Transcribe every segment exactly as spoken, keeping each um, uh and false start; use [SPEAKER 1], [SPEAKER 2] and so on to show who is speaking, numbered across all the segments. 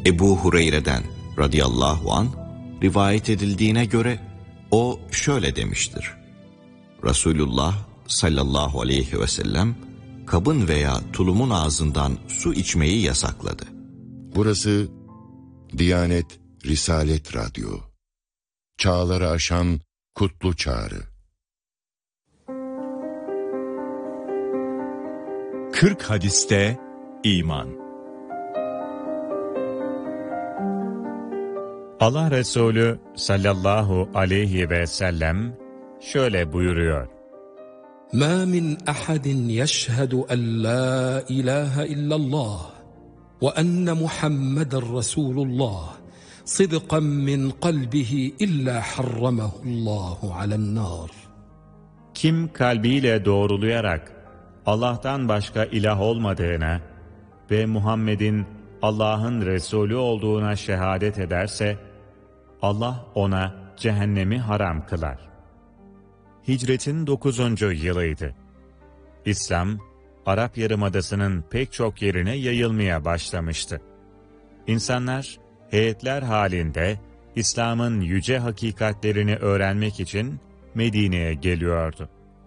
[SPEAKER 1] Ebu Hureyre'den radıyallahu an rivayet edildiğine göre o şöyle demiştir: Resulullah sallallahu aleyhi ve sellem kabın veya tulumun ağzından su içmeyi yasakladı.
[SPEAKER 2] Burası Diyanet Risalet Radyo. Çağları aşan kutlu çağrı.
[SPEAKER 3] kırk hadiste iman. Allah Resulü sallallahu aleyhi ve sellem şöyle buyuruyor:
[SPEAKER 4] مَا مِنْ أَحَدٍ يَشْهَدُ أَنْ لَا إِلَٰهَ إِلَّا اللّٰهِ وَأَنَّ مُحَمَّدًا رَسُولُ اللّٰهِ صِدْقًا مِنْ قَلْبِهِ إِلَّا حَرَّمَهُ اللّٰهُ عَلَى النَّارِ.
[SPEAKER 3] Kim kalbiyle doğrulayarak Allah'tan başka ilah olmadığına ve Muhammed'in Allah'ın Resulü olduğuna şehadet ederse, Allah ona cehennemi haram kılar. Hicretin dokuzuncu yılıydı. İslam, Arap Yarımadası'nın pek çok yerine yayılmaya başlamıştı. İnsanlar, heyetler halinde İslam'ın yüce hakikatlerini öğrenmek için Medine'ye geliyordu.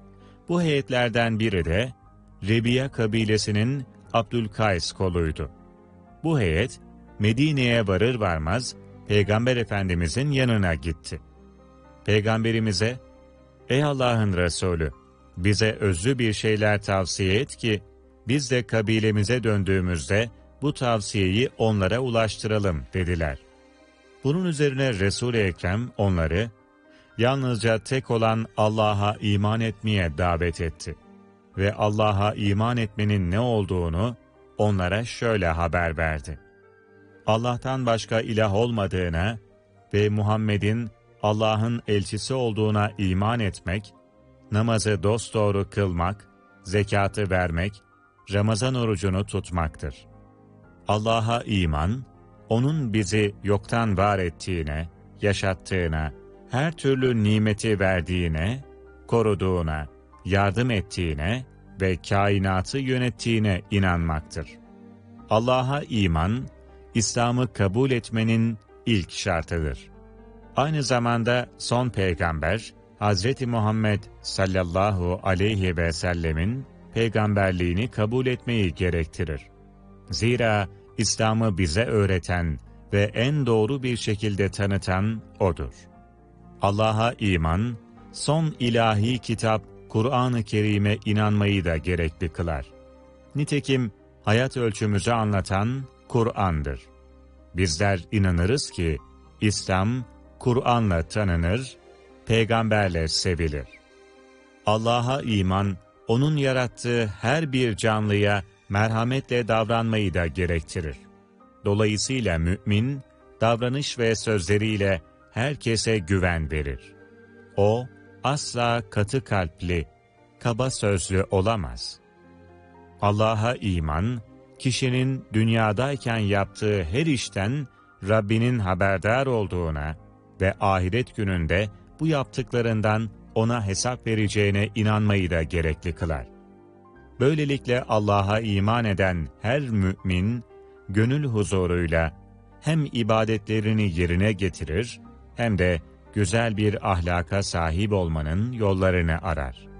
[SPEAKER 3] Bu heyetlerden biri de Rebiya kabilesinin Abdülkays koluydu. Bu heyet, Medine'ye varır varmaz Peygamber Efendimizin yanına gitti. Peygamberimize, "Ey Allah'ın Resulü, bize özlü bir şeyler tavsiye et ki, biz de kabilemize döndüğümüzde bu tavsiyeyi onlara ulaştıralım," dediler. Bunun üzerine Resul-i Ekrem onları, yalnızca tek olan Allah'a iman etmeye davet etti. Ve Allah'a iman etmenin ne olduğunu onlara şöyle haber verdi: Allah'tan başka ilah olmadığına ve Muhammed'in Allah'ın elçisi olduğuna iman etmek, namazı dosdoğru kılmak, zekatı vermek, Ramazan orucunu tutmaktır. Allah'a iman, O'nun bizi yoktan var ettiğine, yaşattığına, her türlü nimeti verdiğine, koruduğuna, yardım ettiğine ve kainatı yönettiğine inanmaktır. Allah'a iman, İslam'ı kabul etmenin ilk şartıdır. Aynı zamanda son peygamber, Hazreti Muhammed sallallahu aleyhi ve sellemin peygamberliğini kabul etmeyi gerektirir. Zira İslam'ı bize öğreten ve en doğru bir şekilde tanıtan O'dur. Allah'a iman, son ilahi kitap Kur'an-ı Kerim'e inanmayı da gerekli kılar. Nitekim hayat ölçümüzü anlatan Kur'an'dır. Bizler inanırız ki İslam, Kur'an'la tanınır, peygamberle sevilir. Allah'a iman, O'nun yarattığı her bir canlıya merhametle davranmayı da gerektirir. Dolayısıyla mümin, davranış ve sözleriyle herkese güven verir. O, asla katı kalpli, kaba sözlü olamaz. Allah'a iman, kişinin dünyadayken yaptığı her işten Rabbinin haberdar olduğuna ve ahiret gününde bu yaptıklarından ona hesap vereceğine inanmayı da gerekli kılar. Böylelikle Allah'a iman eden her mümin, gönül huzuruyla hem ibadetlerini yerine getirir, hem de güzel bir ahlaka sahip olmanın yollarını arar.